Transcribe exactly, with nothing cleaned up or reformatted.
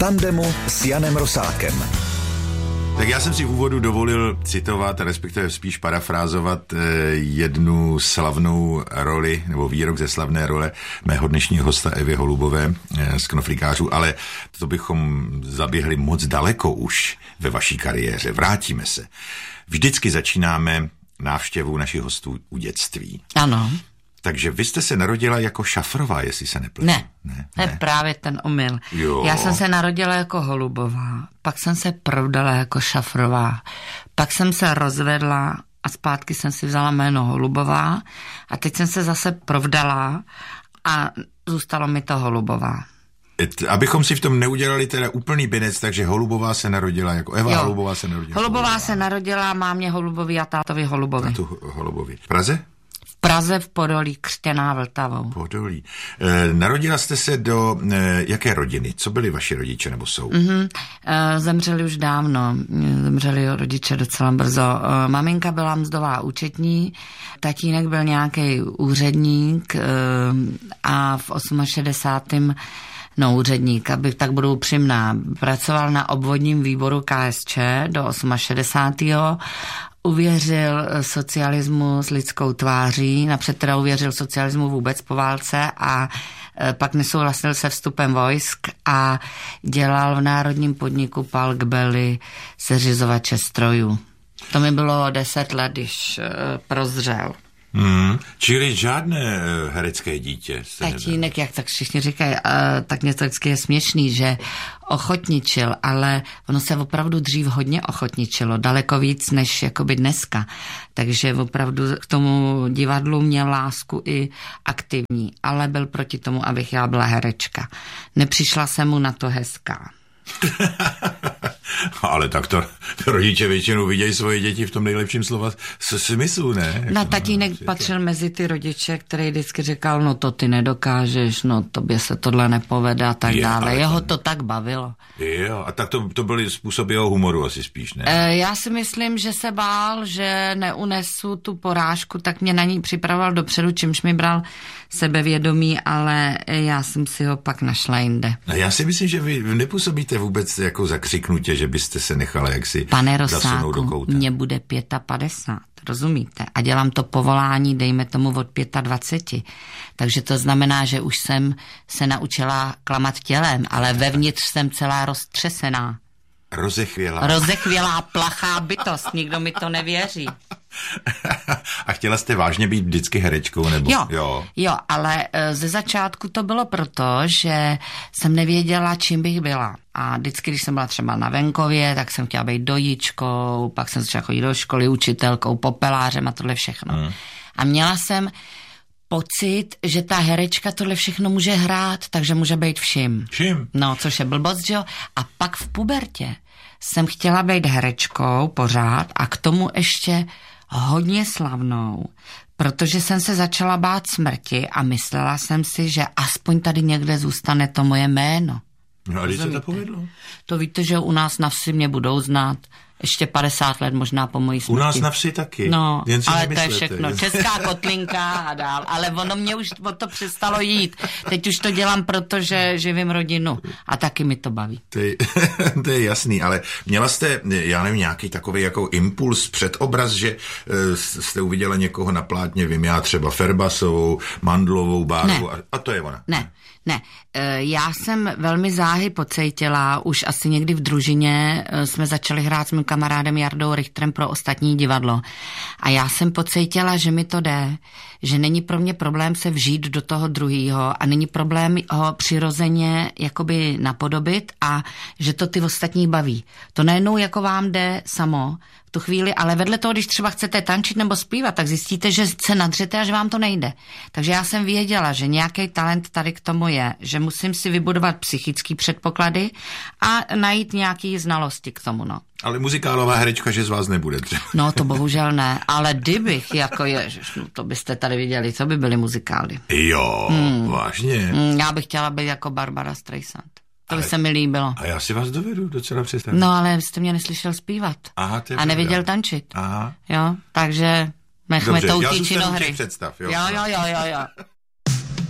tandemu s Janem Rosátkem. Tak já jsem si v úvodu dovolil citovat, respektive spíš parafrázovat jednu slavnou roli, nebo výrok ze slavné role mého dnešního hosta Evy Holubové z Knoflíkářů, ale to bychom zaběhli moc daleko už ve vaší kariéře. Vrátíme se. Vždycky začínáme návštěvu našich hostů u dětství. Ano. Takže vy jste se narodila jako Šafrová, jestli se nepletu. Ne, ne, to je ne. právě ten omyl. Jo. Já jsem se narodila jako Holubová, pak jsem se provdala jako Šafrová, pak jsem se rozvedla a zpátky jsem si vzala jméno Holubová a teď jsem se zase provdala a zůstalo mi to Holubová. Abychom si v tom neudělali teda úplný binec, takže Holubová se narodila jako Eva. Jo. Holubová se narodila. Holubová, Holubová se narodila mámě Holubovi a tátovi Holubovi. Tátu Holubovi. V Praze? V Praze v Podolí, křtěná Vltavou. Podolí. E, narodila jste se do e, jaké rodiny? Co byli vaši rodiče nebo jsou? Mm-hmm. E, zemřeli už dávno. Zemřeli rodiče docela brzo. E, maminka byla mzdová účetní, tatínek byl nějaký úředník e, a v šedesátém osmém No, úředník, aby tak budu upřímná. Pracoval na obvodním výboru K S Č do šedesátého osmého Uvěřil socialismu s lidskou tváří, napřed teda uvěřil socialismu vůbec po válce a pak nesouhlasil se vstupem vojsk a dělal v národním podniku Palk Belly seřizovače strojů. To mi bylo deset let, když prozřel. Hmm, čili žádné herecké dítě. Tatínek, jak tak všichni říkají, tak mě to vždycky je směšný, že ochotničil, ale ono se opravdu dřív hodně ochotničilo, daleko víc než jakoby dneska. Takže opravdu k tomu divadlu měl lásku i aktivní, ale byl proti tomu, abych já byla herečka. Nepřišla jsem mu na to hezká. Ale tak to rodiče většinou vidějí svoje děti v tom nejlepším slova smyslu, ne? Na tatínek patřil mezi ty rodiče, který vždycky říkal, no to ty nedokážeš, no tobě se tohle nepovede a tak je, dále. Jeho to tak bavilo. Jo, a tak to, to byly způsoby jeho humoru asi spíš, ne? E, já si myslím, že se bál, že neunesu tu porážku, tak mě na ní připravoval dopředu, čímž mi bral sebevědomí, ale já jsem si ho pak našla jinde. A já si myslím, že vy nepůsobíte vůbec jako zakřiknutě, že byste se nechala jaksi Pane zasunout do kouta. Mně bude padesát pět, rozumíte? A dělám to povolání, dejme tomu od dvacet pět. Takže to znamená, že už jsem se naučila klamat tělem, ale vevnitř jsem celá roztřesená. Rozechvělá. Rozechvělá, plachá bytost, nikdo mi to nevěří. A chtěla jste vážně být vždycky herečkou, nebo? Jo, jo. jo, ale ze začátku to bylo proto, že jsem nevěděla, čím bych byla. A vždycky, když jsem byla třeba na venkově, tak jsem chtěla být dojičkou, pak jsem začala chodit do školy, učitelkou, popelářem a tohle všechno. Hmm. A měla jsem pocit, že ta herečka tohle všechno může hrát, takže může být všim. Všim? No, což je blbost, že jo? A pak v pubertě jsem chtěla být herečkou pořád a k tomu ještě hodně slavnou, protože jsem se začala bát smrti a myslela jsem si, že aspoň tady někde zůstane to moje jméno. No a když se to povedlo? To víte, že u nás na vsi mě budou znát ještě padesát let možná po mojí smrti. U nás na vsi taky. No, jen si ale nemyslete. To je všechno. Česká kotlinka a dál. Ale ono mě už o to přestalo jít. Teď už to dělám, protože živím rodinu. A taky mi to baví. To je, to je jasný, ale měla jste, já nevím, nějaký takový jako impuls, předobraz, že uh, jste uviděla někoho na plátně, vím já třeba Ferbasovou, Mandlovou, Bárovou a, a to je ona. Ne. Ne, já jsem velmi záhy pocítila, už asi někdy v družině jsme začali hrát s mým kamarádem Jardou Richterem pro Ostatní divadlo. A já jsem pocítila, že mi to jde, že není pro mě problém se vžít do toho druhýho a není problém ho přirozeně jakoby napodobit a že to ty ostatní baví. To najednou jako vám jde samo v tu chvíli, ale vedle toho, když třeba chcete tančit nebo zpívat, tak zjistíte, že se nadřete a že vám to nejde. Takže já jsem věděla, že nějaký talent tady k tomu je, že musím si vybudovat psychický předpoklady a najít nějaký znalosti k tomu, no. Ale muzikálová herečka, že z vás nebude třeba. No to bohužel ne, ale kdybych, jako ježiš, no, to byste tady viděli, co by byly muzikály. Jo, hmm. vážně. Hmm, já bych chtěla být jako Barbara Streisand. To by se mi líbilo. A já si vás dovedu docela představit. No ale jste mě neslyšel zpívat. Aha, to je a neviděl pravda. Tančit. Aha. Jo, takže nechme to utíči do hry. Představ, jo. Jo, jo, jo, jo, jo.